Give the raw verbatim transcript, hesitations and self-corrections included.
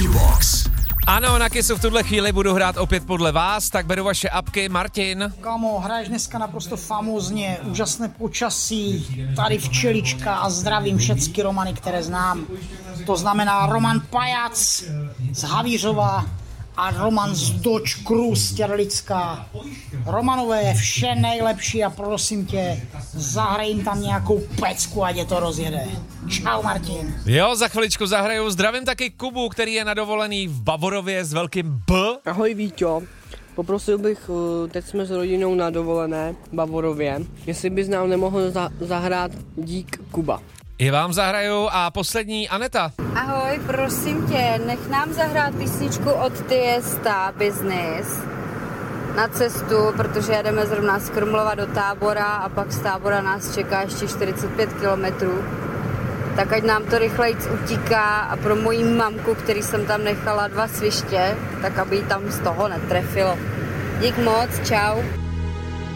Jukebox. Ano, na Kissu v tuhle chvíli budu hrát opět podle vás, tak beru vaše apky. Martin. Kámo, hraješ dneska naprosto famózně, úžasné počasí, tady včelička a zdravím všechny Romany, které znám. To znamená Roman Pajac z Havířova a Roman z Dodge Cruise Těrlická. Romanové, vše nejlepší a prosím tě, zahraj jim tam nějakou pecku, ať je to rozjede. Čau, Martin. Jo, za chviličku zahraju. Zdravím taky Kubu, který je nadovolený v Bavorově s velkým B. Ahoj Víťo, poprosil bych, teď jsme s rodinou na dovolené v Bavorově, jestli bys nám nemohl za- zahrát Dík Kuba. I vám zahraju a poslední Aneta. Ahoj, prosím tě, nech nám zahrát písničku od Tiesta Business na cestu, protože jedeme zrovna z Krumlova do Tábora a pak z Tábora nás čeká ještě čtyřicet pět kilometrů. Tak ať nám to rychlejc utíká a pro moji mamku, který jsem tam nechala dva sviště, tak aby jí tam z toho netrefilo. Dík moc, čau.